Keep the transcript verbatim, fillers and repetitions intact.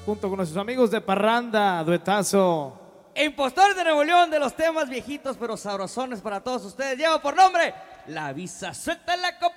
junto con nuestros amigos de Parranda, duetazo. Impostores de Nuevo León, de los temas viejitos pero sabrosones para todos ustedes. Lleva por nombre La Visa. Suelta la copa.